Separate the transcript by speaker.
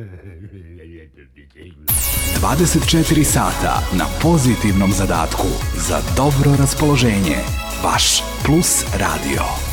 Speaker 1: 24 sata na pozitivnom zadatku za dobro raspoloženje. Vaš Plus Radio.